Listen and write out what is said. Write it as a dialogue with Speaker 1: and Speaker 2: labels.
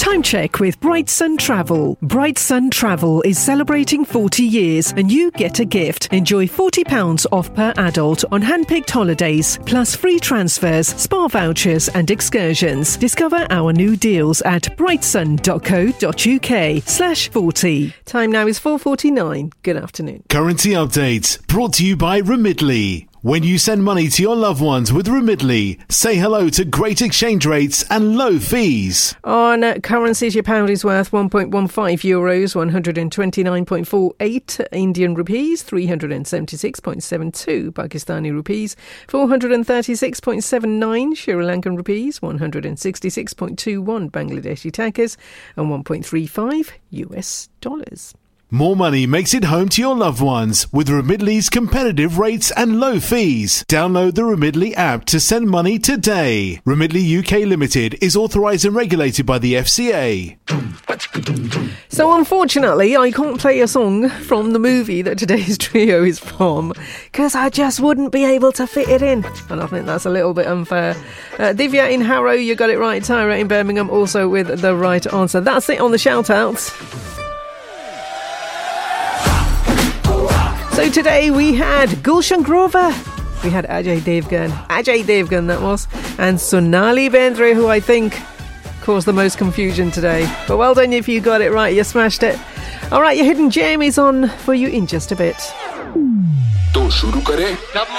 Speaker 1: Time check with Bright Sun Travel. Bright Sun Travel is celebrating 40 years and you get a gift. Enjoy £40 off per adult on hand-picked holidays, plus free transfers, spa vouchers and excursions. Discover our new deals at brightsun.co.uk/40. Time now is 4:49. Good afternoon.
Speaker 2: Currency update brought to you by Remitly. When you send money to your loved ones with Remitly, say hello to great exchange rates and low fees.
Speaker 1: On currencies, your pound is worth €1.15, 129.48 Indian rupees, 376.72 Pakistani rupees, 436.79 Sri Lankan rupees, 166.21 Bangladeshi takas, and 1.35 US dollars.
Speaker 2: More money makes it home to your loved ones with Remitly's competitive rates and low fees. Download the Remitly app to send money today. Remitly UK Limited is authorised and regulated by the FCA.
Speaker 1: So unfortunately, I can't play a song from the movie that today's trio is from because I just wouldn't be able to fit it in. And I think that's a little bit unfair. Divya in Harrow, you got it right. Tyra in Birmingham also with the right answer. That's it on the shout-outs. So today we had Gulshan Grover, we had Ajay Devgan that was, and Sonali Bendre, who I think caused the most confusion today. But well done if you got it right, you smashed it. Alright, your hidden gem is on for you in just a bit.